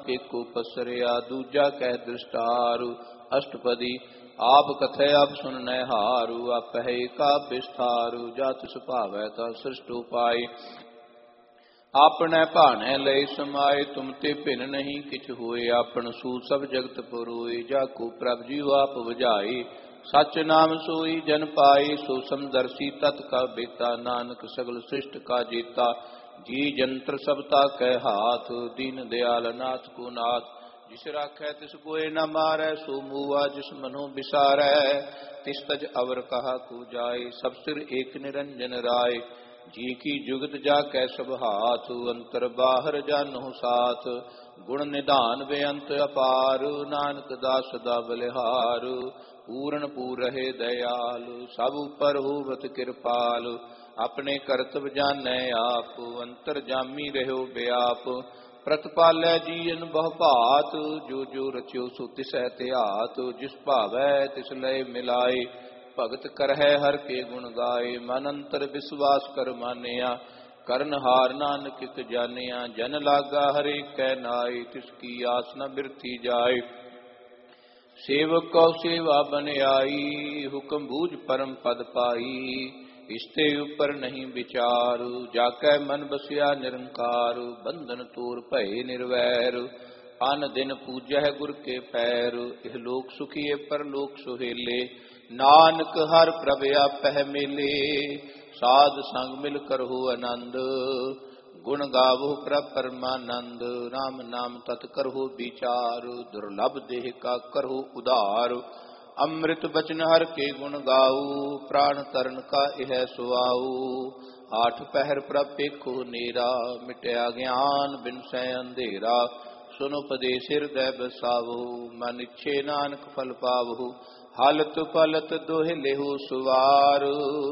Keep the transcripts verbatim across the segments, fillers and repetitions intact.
एको पसरिया दूजा कह दृष्टारु। अष्टपदी आप कथे अब सुन हारू आप है का विस्तारू जात सुभावै ता सृष्ट उपाय आपने भाने लय समाये तुम ते भिन नहीं किछ होए आपन सू सब जगत पुरोए जाको प्रभ जीव आप बुझाए सच नाम सोई जन पाए सो समदर्शी तत् का बेता नानक सगल सृष्ट का जेता जी जंत्र सबता कह हाथ दीन दयाल नाथ को नाथ जिस राखै तिस कोय न मारै सो मुआ जिस मनो बिसारै तिस तज अवर कहा को जाय सब सिर एक निरंजन राय जी की जुगत जाकै सब हाथ अंतर बाहर जानो साथ गुण निधान बेअंत अपार नानक दास सदा बलिहार पूर्ण पूर रहे दयाल सब उपर होवत कृपाल अपने करतब जानै आप अंतर जामी रहो व्याप प्रतपालै जीयन बहु भात जो जो रच्यो सो तिसै त्यात जिस भावै तिस लय मिलाए भगत करहै हर के गुण गाए मन अंतर विश्वास कर मानिया करन हार नानक कित जानिया जन लागा हरे कै नाय तिसकी आस न बिरथी जाए सेवक कौ सेवा बन आई हुक्म बूझ परम पद पाई इसते ऊपर नहीं विचार जाकै मन बसिया निरंकार बंधन तोर भय निर्वैर अन दिन पूजह गुर के पैर इह लोक सुखिए परलोक सुहेले नानक हर प्रभ आपह मिले साध संग मिल कर हो आनंद गुण गावो प्रभ परमानंद राम नाम तत् करहो विचार दुर्लभ देह का करहो उदार अमृत बचन हर के गुण गाऊ प्राण तरण का यह सुआऊ आठ पहर प्रभ पेखो नेरा मिटया ज्ञान बिन सै अंधेरा सुनो उपदेश हृदय बसावो मन इच्छे नानक फल पावो हालत पलत दोहे लेहो सुवार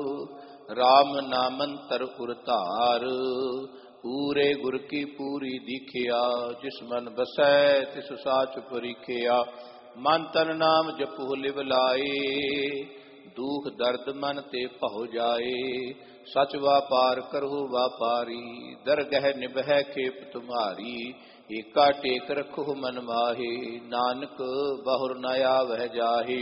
राम नामंतर उरतार पूरे गुर की पूरी दीखिया जिस मन बसै तिस साच परीखिया मन तन नाम जपो लिव लाए दुख दर्द मन ते पहो जाए सच व्यापार करो व्यापारी दरगह निभह खेप तुम्हारी एका टेक रखो मन माहे नानक बहुर न आवह जाहे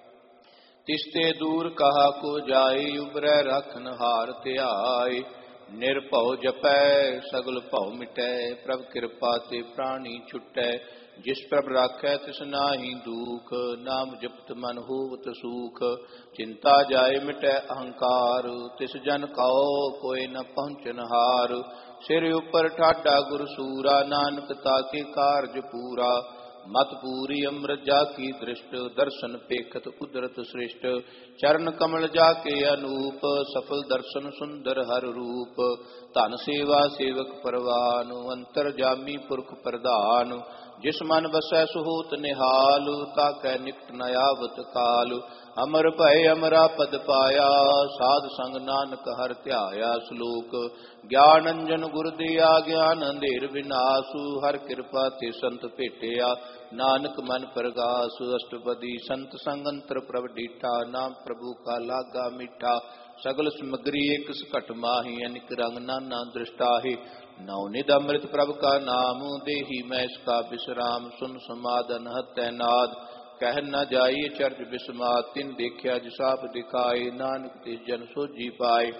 तिसते दूर कहा को जाए उबरै रखन हार त्याय निर्भव जपै सगल भव मिटै प्रभ कृपा ते प्राणी छुटै जिस प्रभ राखै तिस नाहि दुख नाम जपत मन होवत सुख चिंता जाय मिटै अहंकार तिस जन कहो कोई न पहुँचन हार सिर उपर ठाडा गुर सूरा नानक ताके कारज पूरा मत पूरी अमृत जाकी दृष्ट दर्शन पेखत कुदरत श्रेष्ठ चरण कमल जाके अनूप सफल दर्शन सुंदर हर रूप धन सेवा सेवक परवान अंतर जामी पुरख प्रधान जिस मन बसै सुहोत निहाल ताकै निकट न आवत काल अमर भय अमरा पद पाया साध संग नानक हर ध्याया श्लोक ज्ञान अंजन गुर दिया ज्ञान अंधेर विनाशु हर कृपा ते संत भेटिया नानक मन प्रगास अष्टपदी संत संगंतर प्रभ डीठा नाम प्रभु का लागा मीठा सगल समग्री एक सकट माही अनिक रंग नाना दृष्टाहि नवनिध अमृत प्रभ का नाम देही मैं इसका विश्राम सुन समादन हतै नाद कह न जाइए चर्च विस्मात तिन देखिया जिसाप दिखाए नानक तिस जन सोजी पाए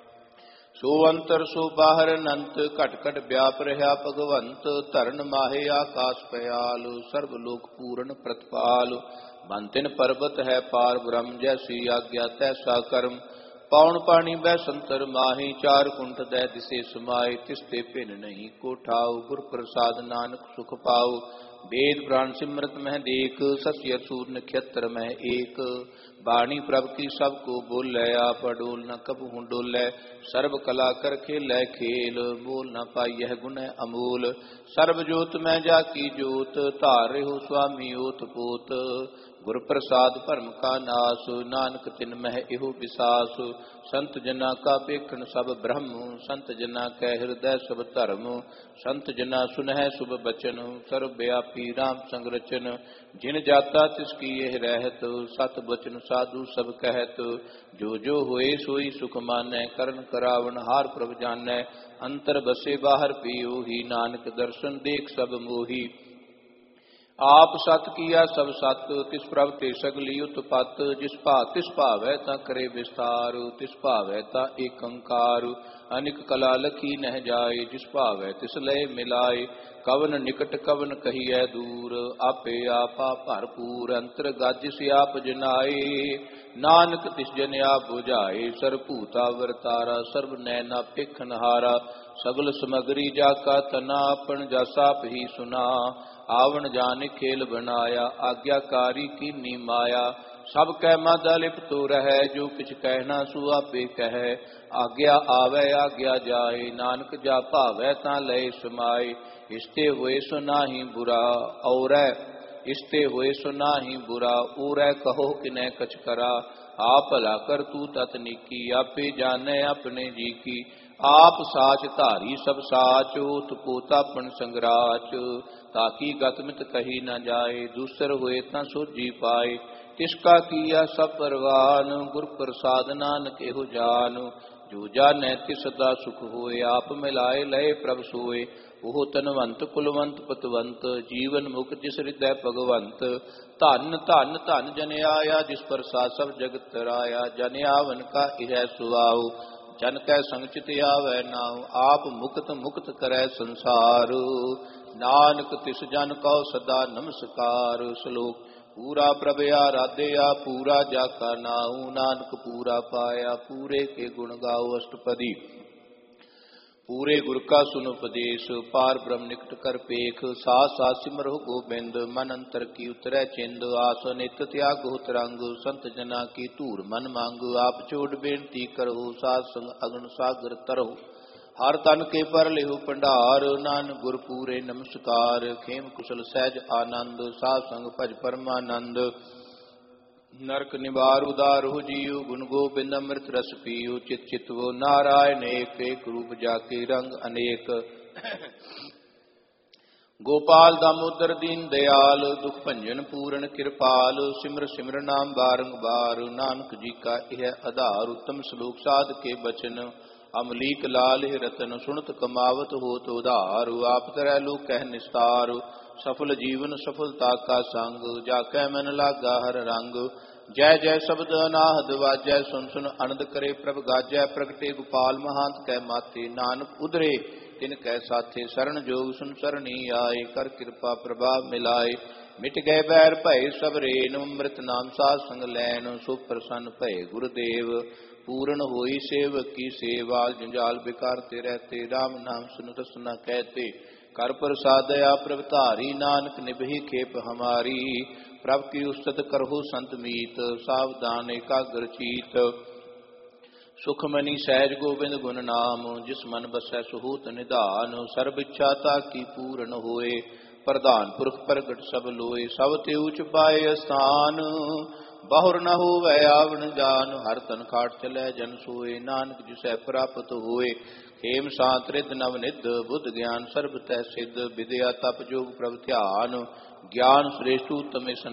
सो अंतर सो बाहर अनंत घट घट व्याप रहा भगवंत धरन माहे आकाश पयाल सर्व लोक पूर्ण प्रतिपाल मन तिन पर्वत है पार ब्रह्म जैसी आज्ञा तैसा कर्म पौन पानी बह संतर माही चार कुंठ दै दिसे समाये तिसते भिन नहीं कोठाओ गुर प्रसाद नानक सुख पाओ वेद पुराण सिमरत मह देख सस्य सूर नक्षत्र मह एक बाणी प्रभ की सबको बोलै आप डोल न कबहू डोलै सर्व कला कर खेलै खेल बोल न पाइयह गुण अमूल सर्व जोत में जाकी जोत धार हो स्वामी ओत पोत गुर प्रसाद भरम का नास नानक तिन मह इहो विसास संत जना का पेखन सब ब्रह्म संत जना कै हृदय सब धर्म संत जना सुनह शुभ बचन सर्व व्यापी राम संग रचन जिन जाता तिसकी यह रहत सत बचन साधु सब कहत जो जो होए सोई सुख मानै करन करावन हार प्रभ जानै अंतर बसे बाहर पियो ही नानक दर्शन देख सब मोही आप सत किया सब सत, तिस प्रभ ते सगली उत्पत। जिस भा तिस भावै ता करे विस्तार, तिस भावै ता एक अंकार। अनिक कला लखी नह जाए, जिस भावै तिस लय मिलाए। कवन निकट कवन कहिए दूर, आपे आपा भरपूर। अंतर गाजिस आप जनाए, नानक तिस जन आप बुझाए। सर्व भूता वरतारा, सर्व नैना पेखन हारा। सगल समगरी जाका तना, अपन जस आप ही सुना। आवन जान खेल बनाया, आज्ञाकारी कीनी माया। सब कह मादा लिप्त रहे, जो किछ कहना सु आपे कहे। आज्ञा आवे आज्ञा जाए, नानक जा भावै ता लय समाए। इसते हुए सो नाहि बुरा और इसते हुए सो नाहि बुरा, और कहो किनै कछ करा। आप भला कर तू ततनिकी, आपे जाने अपने जी की। आप साच धारी सब साच, उत पोतापन संगराच। ताकि गतमित कही न जाए, दूसर हुए ता सोझी पाए। तिसका किया सब परवान, गुर प्रसाद नानक एहो जान। जो जानै तिस सदा सुख होए, आप मिलाए लय प्रभ सोए। ओह तनवंत कुलवंत पतवंत, जीवन मुख जिस हृदय भगवंत। धन धन धन जन आया, जिस प्रसाद सब जगत तराया। जन आवन का इह सुआओ, जन कै संग चित आवै नाउ। आप मुक्त मुक्त करै संसार, नानक तिस जन कौ सदा नमस्कार। श्लोक पूरा प्रभ आराध्या, पूरा जाका नाऊ। नानक पूरा पाया, पूरे के गुण गाओ अष्टपदी। पूरे गुर का सुन उपदेश, पार ब्रह्म निकट कर पेख। साथ साथ सिमरहु गोबिंद, मन अंतर की उतरै चिंद। आस नित त्यागु तरंग, संत जना की धूर मन मांग। आप छोड़ बेनती करहु, साध संग अगन सागर तरहु। हर तन के पर लेहु भंडार, नानक गुर पूरे नमस्कार। खेम कुशल सहज आनंद, साध संग भज परमानंद। नरक निवार उदार हो जीव, गुण गोबिंद अमृत रस पीओ। चित चितवो नारायण एक, एक रूप जाके रंग अनेक। गोपाल दामोदर दीन दयाल, दुख भंजन पूर्ण कृपाल। सिमर सिमर नाम बारंबार, नानक जी का यह आधार। उत्तम श्लोक साध के बचन, अमलीक लाल रतन। सुनत कमावत होत उधार, आप तरह लोक कह निस्तार। सफल जीवन सफलता का संग, जाकै मन लागा हर रंग। जय जय शब्द अनाहद वाजै, सुन सुन आनंद करे प्रभ गाजै। प्रगटे गोपाल महांत कै माथे, नानक उधरे तिन कै साथे। शरण जोग सुन सरणी आए, कर कृपा प्रभाव मिलाए। मिट गए बैर भय सब रेन, अमृत नाम साध संग लैन। सो प्रसन्न भय गुरुदेव, पूर्ण होई सेवक की सेवा। जंजाल बिकारते रहते, राम नाम सुन रसना कहते। कर प्रसाद आ प्रभ धारी, नानक निभहि खेप हमारी। प्रभ की उस्तत करहु संत मीत, सावधान एकाग्र चीत। सुखमनी सहज गोबिंद गुण नाम, जिस मन बसै सुहूत निधान। सर्ब इच्छा ताकी पूर्ण होए, प्रधान पुरख प्रगट सब लोए। सब ते उच पाए स्थान, बाहुर न होवै आवन जान। हर तन खाट चलै जन सोए, नानक जिसै प्राप्त होए। खेम शांत रिद नव निध, बुद्ध ज्ञान सर्ब तै सिद्ध। विद्या तप जोग प्रभ ध्यान, ज्ञान श्रेष्ठ उत्तम